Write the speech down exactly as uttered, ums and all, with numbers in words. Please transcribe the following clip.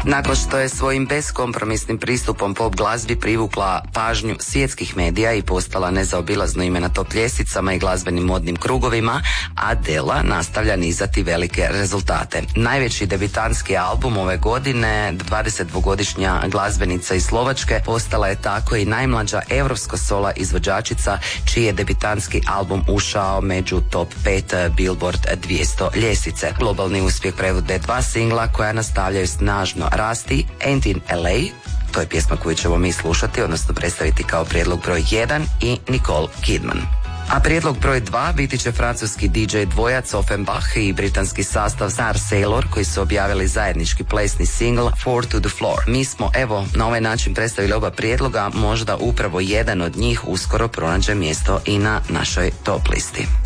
Nakon što je svojim beskompromisnim pristupom pop glazbi privukla pažnju svjetskih medija i postala nezaobilazno ime na top ljestvicama i glazbenim modnim krugovima, Adela nastavlja nizati velike rezultate. Najveći debitanski album ove godine, dvadesetdvogodišnja glazbenica iz Slovačke, postala je tako i najmlađa europsko sola izvođačica čiji je debitanski album ušao među top pet Billboard dvjesto ljestvice. Globalni uspjeh prevode dva singla koja nastavljaju snažno rasti, Ain't in L A, to je pjesma koju ćemo mi slušati, odnosno predstaviti kao prijedlog broj jedan, i Nicole Kidman. A prijedlog broj dva biti će francuski D J dvojac Offenbach i britanski sastav Star Sailor koji su objavili zajednički plesni single Four to the Floor. Mi smo evo na ovaj način predstavili oba prijedloga, možda upravo jedan od njih uskoro pronađe mjesto i na našoj top listi.